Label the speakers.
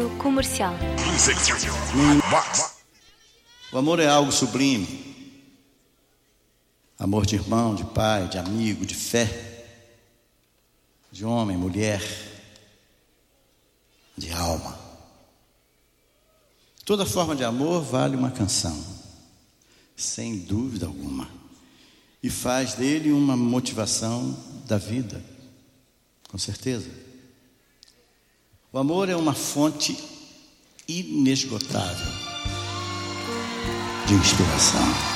Speaker 1: Rádio Comercial.
Speaker 2: O amor é algo sublime. Amor de irmão, de pai, de amigo, de fé, de homem, mulher, de alma. Toda forma de amor vale uma canção, sem dúvida alguma, e faz dele uma motivação da vida, com certeza. O amor é uma fonte inesgotável de inspiração.